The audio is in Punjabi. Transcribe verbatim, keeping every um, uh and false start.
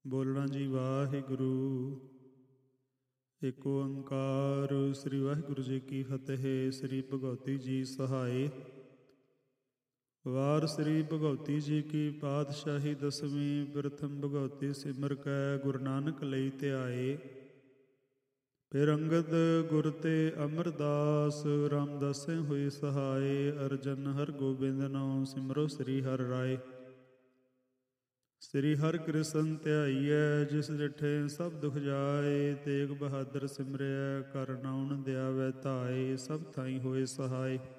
ਬੋਲਣਾ ਜੀ ਵਾਹਿਗੁਰੂ। ਏਕ ਓੰਕਾਰ ਸ੍ਰੀ ਵਾਹਿਗੁਰੂ ਜੀ ਕੀ ਫਤਿਹ। ਸ੍ਰੀ ਭਗਉਤੀ ਜੀ ਸਹਾਏ। ਵਾਰ ਸ੍ਰੀ ਭਗਉਤੀ ਜੀ ਕੀ ਪਾਤਸ਼ਾਹੀ ਦਸਵੀਂ। ਪ੍ਰਥਮ ਭਗਉਤੀ ਸਿਮਰ ਕੈ ਗੁਰੂ ਨਾਨਕ ਲਈ ਧਿਆਏ। ਫਿਰ ਅੰਗਦ ਗੁਰ ਤੇ ਅਮਰਦਾਸ ਰਾਮਦਾਸੇ ਹੋਏ ਸਹਾਏ। ਅਰਜਨ ਹਰ ਗੋਬਿੰਦ ਨੋ ਸਿਮਰੋ ਸ੍ਰੀ ਹਰਿ ਰਾਏ। ਸ੍ਰੀ ਹਰਿ ਕ੍ਰਿਸ਼ਨ ਧਿਆਈਐ ਜਿਸ ਡਿਠੇ ਸਭ ਦੁਖ ਜਾਏ। ਤੇਗ ਬਹਾਦਰ ਸਿਮਰਿਐ ਕਰ ਨਾਉਣ ਦਿਆਵੈ ਧਾਏ। ਸਭ ਥਾਈ ਹੋਏ ਸਹਾਏ।